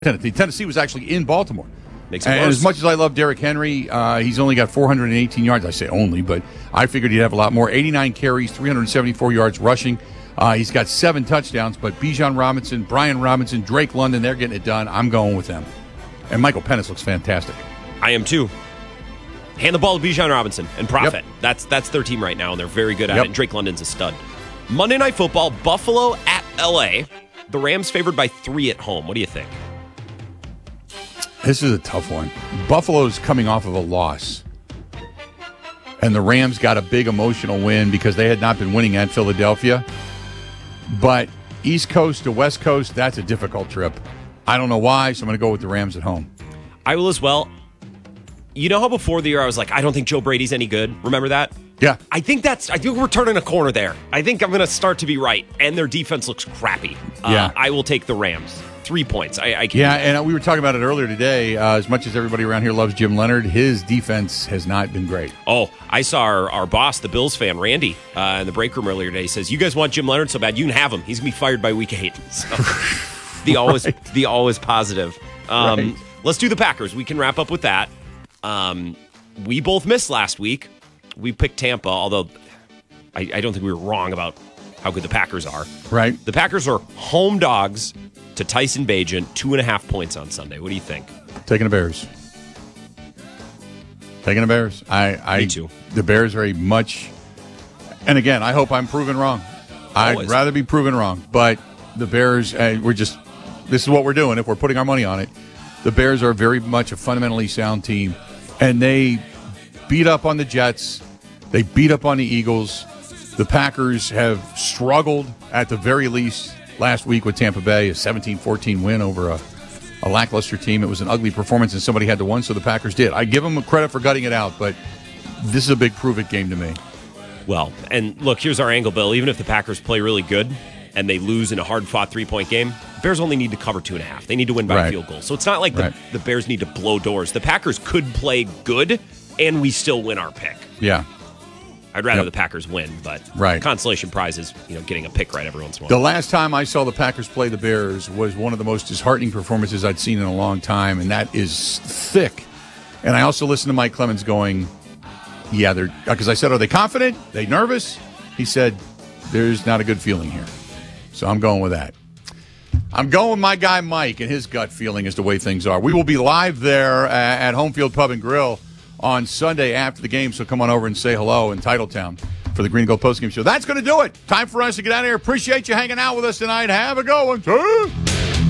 Tennessee was actually in Baltimore. Makes it and worse. as much as I love Derrick Henry, he's only got 418 yards. I say only, but I figured he'd have a lot more. 89 carries, 374 yards rushing. He's got 7 touchdowns, but Bijan Robinson, Brian Robinson, Drake London, they're getting it done. I'm going with them. And Michael Penix looks fantastic. I am too. Hand the ball to Bijan Robinson and profit. Yep. That's their team right now, and they're very good at it. And Drake London's a stud. Monday Night Football, Buffalo at L.A. The Rams favored by 3 at home. What do you think? This is a tough one. Buffalo's coming off of a loss. And the Rams got a big emotional win because they had not been winning at Philadelphia. But East Coast to West Coast, that's a difficult trip. I don't know why, so I'm going to go with the Rams at home. I will as well. You know how before the year I was like, I don't think Joe Brady's any good? Remember that? Yeah. I think we're turning a corner there. I think I'm going to start to be right. And their defense looks crappy. Yeah. I will take the Rams. 3 points. And we were talking about it earlier today. As much as everybody around here loves Jim Leonard, his defense has not been great. Oh, I saw our boss, the Bills fan, Randy, in the break room earlier today. He says, you guys want Jim Leonard so bad, you can have him. He's going to be fired by week 8. So, the always positive. Right. Let's do the Packers. We can wrap up with that. We both missed last week. We picked Tampa, although I don't think we were wrong about how good the Packers are. Right. The Packers are home dogs to Tyson Bagent, 2.5 points on Sunday. What do you think? Taking the Bears. Taking the Bears. Me too. The Bears very much, and again, I hope I'm proven wrong. Always. I'd rather be proven wrong, but the Bears, this is what we're doing if we're putting our money on it. The Bears are very much a fundamentally sound team, and they beat up on the Jets. They beat up on the Eagles. The Packers have struggled at the very least last week with Tampa Bay, a 17-14 win over a lackluster team. It was an ugly performance, and somebody had to win, so the Packers did. I give them credit for gutting it out, but this is a big prove-it game to me. Well, and look, here's our angle, Bill. Even if the Packers play really good and they lose in a hard-fought 3-point game, Bears only need to cover 2.5. They need to win by a field goal. So it's not like the Bears need to blow doors. The Packers could play good, and we still win our pick. Yeah. I'd rather the Packers win, but consolation prize is getting a pick right every once in a while. The last time I saw the Packers play the Bears was one of the most disheartening performances I'd seen in a long time, and that is thick. And I also listened to Mike Clemens going, yeah, they're, because I said, are they confident? They nervous? He said, there's not a good feeling here. So I'm going with that. I'm going with my guy Mike and his gut feeling as to the way things are. We will be live there at Home Field Pub and Grill on Sunday after the game, so come on over and say hello in Titletown for the Green and Gold postgame show. That's going to do it. Time for us to get out of here. Appreciate you hanging out with us tonight. Have a good one.